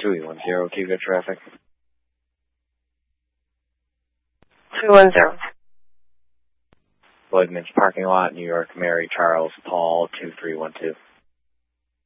2E10, keep good traffic. 210. Lloyd Minch parking lot, New York, Mary Charles Paul 2312.